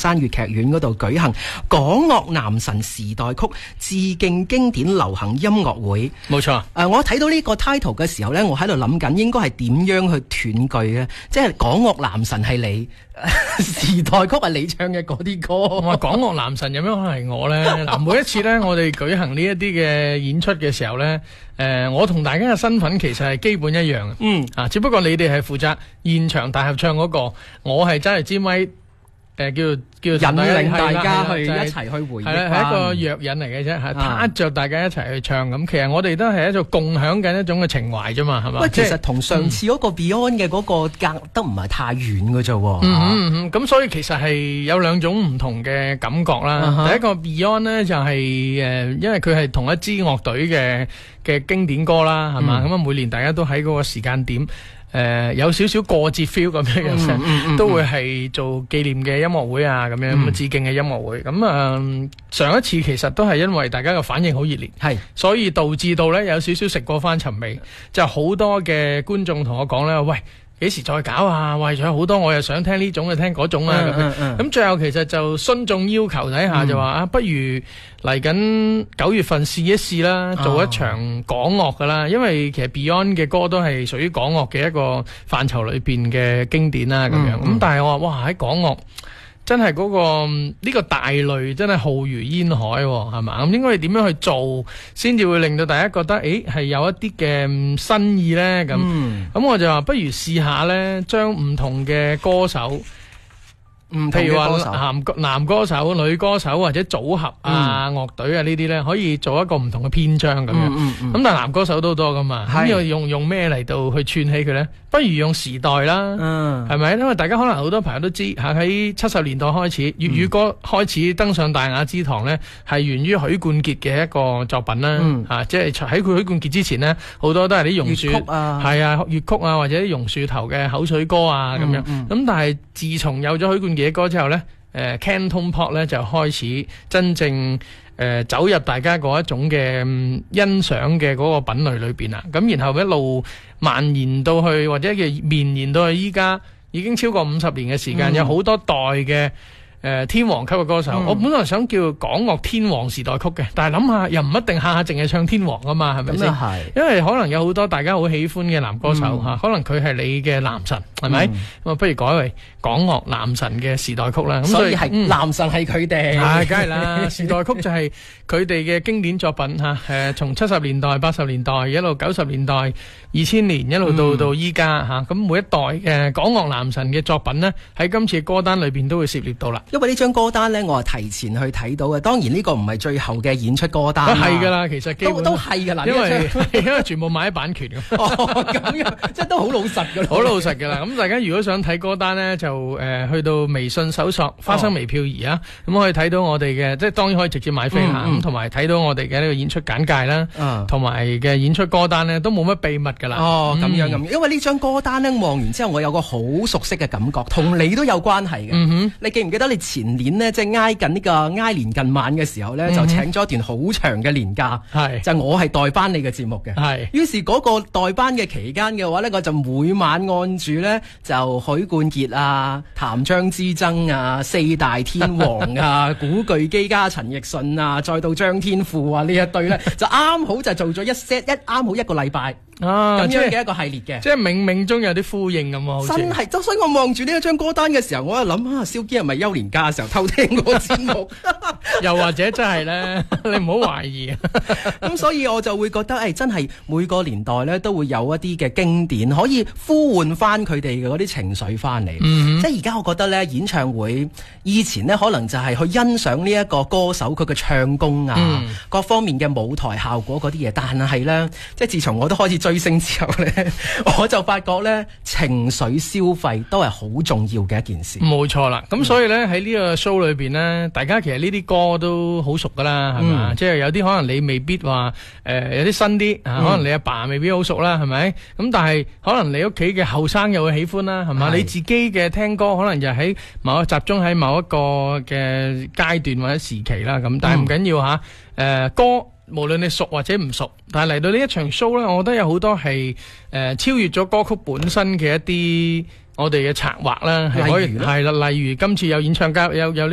山粵劇院嗰度舉行港樂男神時代曲致敬經典流行音樂會。 冇錯。 我睇到呢個 title 嘅時候呢，我喺度諗緊應該係點樣去斷句嘅，即係港樂男神係你，時代曲係你唱嘅嗰啲歌。 我話港樂男神有咩可能係我呢？嗱，每一次呢，我哋舉行呢一啲嘅演出嘅時候呢，我同大家嘅身份其實係基本一樣嘅。只不過你哋係負責現場大合唱嗰個，我係真係支咪。叫引領大家去一齊去回憶， 係一個藥引嚟嘅啫，係撻着大家一齊去唱。咁其實我哋都係一種共享緊一種嘅情懷啫嘛，係嘛？ 喂，其實同上次嗰個 Beyond 嘅嗰個隔得唔係太遠嘅啫。 咁所以其實係有兩種唔同嘅感覺啦。第一個 Beyond 呢，就係因為佢係同一支樂隊嘅經典歌啦，係嘛？咁啊每年大家都喺嗰個時間點。有少少過節 feel 咁樣都會係做紀念嘅音樂會啊，咁樣致敬嘅音樂會。咁上一次其實都係因為大家嘅反應好熱烈，係，所以導致到咧有少少食過翻尋味，就好多嘅觀眾同我講咧，喂，幾時再搞啊？喂，仲有好多我又想聽呢種嘅，聽嗰種啊。咁最後其實就順眾要求底下就話不如嚟緊9月份試一試啦，做一場港樂噶啦。因為其實 Beyond 嘅歌都係屬於港樂嘅一個範疇裏邊嘅經典啦，咁樣。咁但係我話哇，喺港樂真係嗰個呢個大類真係浩如煙海，係嘛？咁應該係點樣去做先至會令到大家覺得係有一啲嘅新意咧？咁我就話不如試下咧，將唔同嘅歌手。譬如話男歌手、女歌手或者組合啊、樂隊啊呢啲咧，可以做一個唔同嘅篇章咁樣。咁但係男歌手都多噶嘛，咁又用咩嚟到去串起佢咧？不如用時代啦，係咪？因為大家可能好多朋友都知喺70年代開始，粵語歌開始登上大雅之堂咧，係源於許冠傑嘅一個作品啦。即係喺佢許冠傑之前呢，好多都係啲榕樹係啊粵曲啊，或者啲榕樹頭嘅口水歌啊咁樣。咁但係自從有咗許冠傑嘅歌之後咧，Canton Pop 咧就開始真正走入大家嗰一種嘅欣賞嘅嗰個品類裏邊啦。咁然後一路蔓延到去，或者叫綿延到去依家，已經超過50年嘅時間，有好多代嘅天王級嘅歌手。我本來想叫港樂天王時代曲嘅，但係諗下又唔一定下下淨係唱天王啊嘛，係咪先？因為可能有好多大家好喜歡嘅男歌手可能佢係你嘅男神，係咪？咁不如改為港樂男神嘅時代曲啦。咁所以係男神係佢哋， 梗係啦。時代曲就係佢哋嘅經典作品從70年代、80年代一路90年代、2000年一路到依家咁每一代嘅港樂男神嘅作品呢，喺今次歌單裏邊都會涉獵到啦。 因為呢張歌單呢，我係提前去睇到嘅。當然呢個唔係最後嘅演出歌單， 係噶啦，其實都係噶啦， 因為全部買咗版權咁。 咁樣即係都好老實噶啦， 好老實噶啦。咁大家如果想睇歌單呢，就去到微信搜索花生微票兒啊，咁可以睇到我哋嘅，即係當然可以直接買飛啦。咁同埋睇到我哋嘅呢個演出簡介啦，同埋嘅演出歌單呢，都冇乜秘密噶啦。 咁樣。因為呢張歌單呢，望完之後我有個好熟悉嘅感覺，同你都有關係嘅。你記唔記得你前年呢，即係挨年近晚嘅時候呢，就請咗一段好長嘅年假，就我係代班你嘅節目嘅。於是嗰個代班嘅期間嘅話呢，我就每晚按住呢，就許冠傑啊、譚張之爭啊、四大天王啊、古巨基加陳奕迅啊，再到張天賦啊呢一堆呢，就啱好就做咗一 set 啱好一個禮拜咁樣嘅一個系列嘅， 即係冥冥中有啲呼應咁啊！ 真係，所以我望住呢一張歌單嘅時候，我就諗蕭堅係咪休年假嘅時候偷聽我節目？ 又或者真係咧，你唔好懷疑。 咁所以我就會覺得，真係每個年代咧都會有一啲嘅經典，可以呼喚翻佢哋嘅嗰啲情緒翻嚟。即係而家我覺得咧，演唱會以前呢，可能就係去欣賞呢一個歌手佢嘅唱功啊，各方面嘅舞台效果嗰啲嘢。但係咧，即係自從我都開始追星之後咧，我就發覺咧，情緒消費都係好重要嘅一件事。 冇錯啦，咁所以咧喺呢個 show 裏邊咧，大家其實呢啲歌都好熟噶啦，係嘛？即係有啲可能你未必話有啲新啲，可能你阿爸未必好熟啦，係咪？咁但係可能你屋企嘅後生又會喜歡啦，係嘛？你自己嘅聽歌可能就喺集中喺某一個嘅階段或者時期啦，咁但係唔緊要吓，歌。無論你熟或者唔熟，但係嚟到呢一場 show 咧，我覺得有好多係超越咗歌曲本身嘅一啲我哋嘅策劃啦，係可以係啦，例如今次有演唱家有